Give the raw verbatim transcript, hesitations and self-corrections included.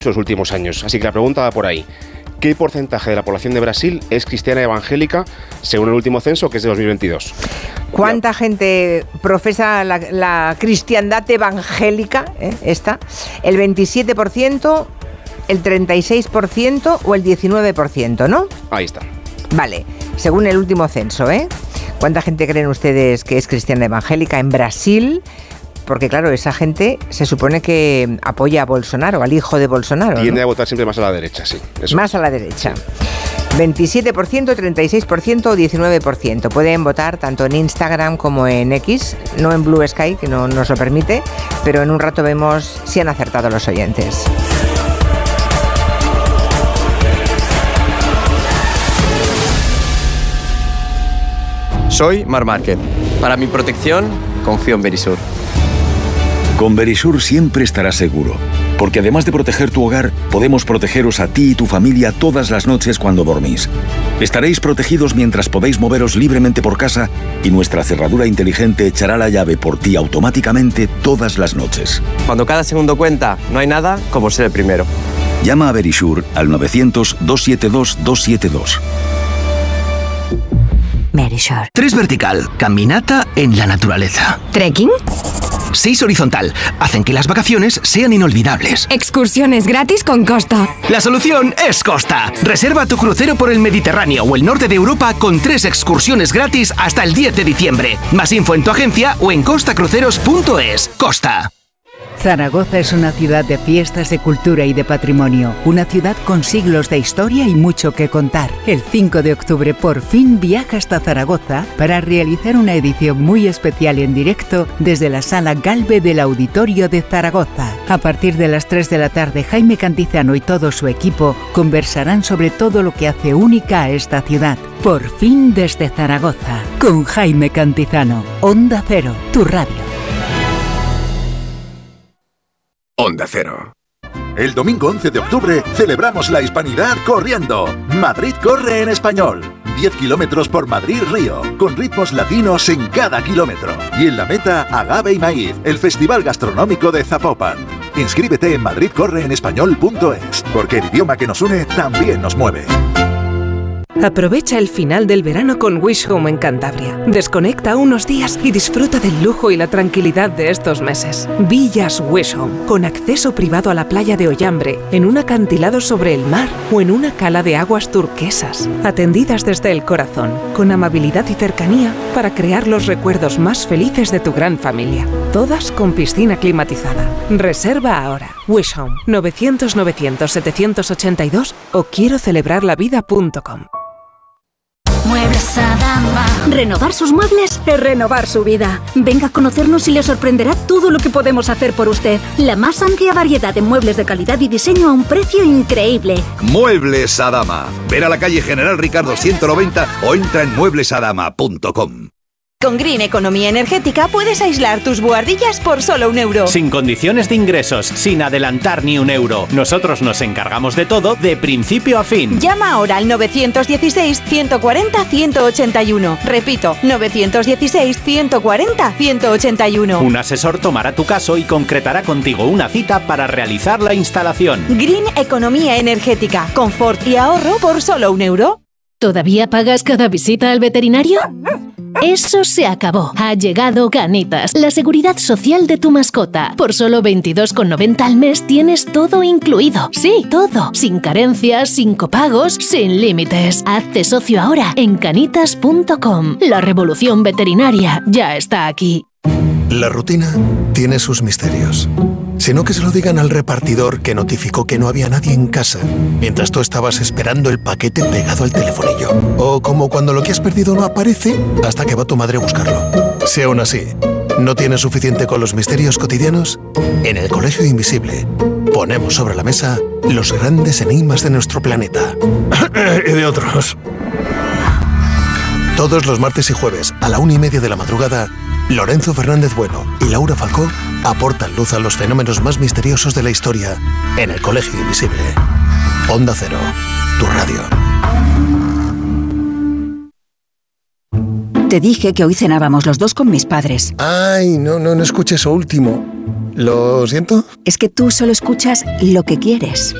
los últimos años. Así que la pregunta va por ahí. ¿Qué porcentaje de la población de Brasil es cristiana evangélica según el último censo, que es de dos mil veintidós? ¿Cuánta ya. gente profesa la, la cristiandad evangélica? ¿eh? Esta. ¿El veintisiete por ciento, el treinta y seis por ciento o el diecinueve por ciento, no? Ahí está. Vale, según el último censo, ¿eh? ¿Cuánta gente creen ustedes que es cristiana evangélica en Brasil? Porque claro, esa gente se supone que apoya a Bolsonaro, al hijo de Bolsonaro, Tiende ¿no? a votar siempre más a la derecha, sí. Eso. Más a la derecha. veintisiete por ciento, treinta y seis por ciento o diecinueve por ciento. Pueden votar tanto en Instagram como en X, no en Blue Sky, que no nos lo permite, pero en un rato vemos si han acertado los oyentes. Soy Mar Márquez. Para mi protección, confío en Verisur. Con Verisur siempre estarás seguro, porque además de proteger tu hogar, podemos protegeros a ti y tu familia todas las noches cuando dormís. Estaréis protegidos mientras podéis moveros libremente por casa y nuestra cerradura inteligente echará la llave por ti automáticamente todas las noches. Cuando cada segundo cuenta, no hay nada como ser el primero. Llama a Verisur al novecientos, doscientos setenta y dos, doscientos setenta y dos. Verisur. Tres vertical, caminata en la naturaleza. ¿Trekking? Seis horizontal, hacen que las vacaciones sean inolvidables. Excursiones gratis con Costa. La solución es Costa. Reserva tu crucero por el Mediterráneo o el norte de Europa con tres excursiones gratis hasta el diez de diciembre. Más info en tu agencia o en costa cruceros punto es. Costa. Zaragoza es una ciudad de fiestas, de cultura y de patrimonio. Una ciudad con siglos de historia y mucho que contar. El cinco de octubre por fin viaja hasta Zaragoza para realizar una edición muy especial en directo desde la Sala Galve del Auditorio de Zaragoza. A partir de las tres de la tarde, Jaime Cantizano y todo su equipo conversarán sobre todo lo que hace única a esta ciudad. Por fin desde Zaragoza, con Jaime Cantizano. Onda Cero, tu radio. Onda Cero. El domingo once de octubre celebramos la hispanidad corriendo. Madrid corre en español. diez kilómetros por Madrid-Río, con ritmos latinos en cada kilómetro. Y en la meta, Agave y Maíz, el festival gastronómico de Zapopan. Inscríbete en madrid corre en español punto es, porque el idioma que nos une también nos mueve. Aprovecha el final del verano con Wish Home en Cantabria. Desconecta unos días y disfruta del lujo y la tranquilidad de estos meses. Villas Wish Home, con acceso privado a la playa de Ollambre, en un acantilado sobre el mar o en una cala de aguas turquesas. Atendidas desde el corazón, con amabilidad y cercanía para crear los recuerdos más felices de tu gran familia. Todas con piscina climatizada. Reserva ahora. Wish Home, novecientos, novecientos, setecientos ochenta y dos o quiero celebrar la vida punto com. Muebles Adama. Renovar sus muebles es renovar su vida. Venga a conocernos y le sorprenderá todo lo que podemos hacer por usted. La más amplia variedad de muebles de calidad y diseño a un precio increíble. Muebles Adama. Ver a la calle General Ricardo ciento noventa o entra en muebles adama punto com. Con Green Economía Energética puedes aislar tus buhardillas por solo un euro. Sin condiciones de ingresos, sin adelantar ni un euro. Nosotros nos encargamos de todo de principio a fin. Llama ahora al novecientos dieciséis, ciento cuarenta, ciento ochenta y uno. Repito, novecientos dieciséis, ciento cuarenta, ciento ochenta y uno. Un asesor tomará tu caso y concretará contigo una cita para realizar la instalación. Green Economía Energética. Confort y ahorro por solo un euro. ¿Todavía pagas cada visita al veterinario? Eso se acabó. Ha llegado Canitas, la seguridad social de tu mascota. Por solo veintidós con noventa al mes tienes todo incluido. Sí, todo. Sin carencias, sin copagos, sin límites. Hazte socio ahora en canitas punto com. La revolución veterinaria ya está aquí. La rutina tiene sus misterios. Sino que se lo digan al repartidor que notificó que no había nadie en casa mientras tú estabas esperando el paquete pegado al telefonillo. O como cuando lo que has perdido no aparece hasta que va tu madre a buscarlo. Si aún así no tienes suficiente con los misterios cotidianos, en el Colegio Invisible ponemos sobre la mesa los grandes enigmas de nuestro planeta. Y de otros. Todos los martes y jueves a la una y media de la madrugada, Lorenzo Fernández Bueno y Laura Falcó aportan luz a los fenómenos más misteriosos de la historia en el Colegio Invisible. Onda Cero, tu radio. Te dije que hoy cenábamos los dos con mis padres. Ay, no, no, no escuché eso último. ¿Lo siento? Es que tú solo escuchas lo que quieres.